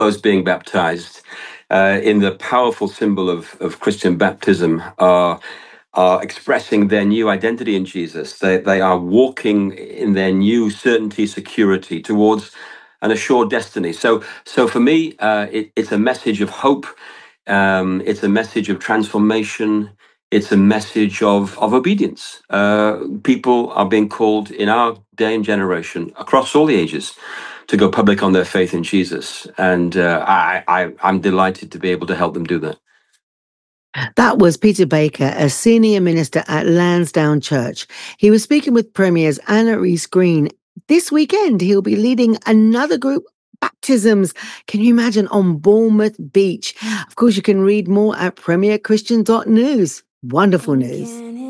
those being baptized in the powerful symbol of Christian baptism are expressing their new identity in Jesus. They are walking in their new certainty, security towards an assured destiny. So for me, it's a message of hope. It's a message of transformation. It's a message of obedience. People are being called in our day and generation, across all the ages, to go public on their faith in Jesus. And I'm delighted to be able to help them do that. That was Peter Baker, a senior minister at Lansdowne Church. He was speaking with Premier's Anna Rees-Green. This weekend, he'll be leading another group, baptisms. Can you imagine, on Bournemouth Beach? Of course, you can read more at premierchristian.news. Wonderful news.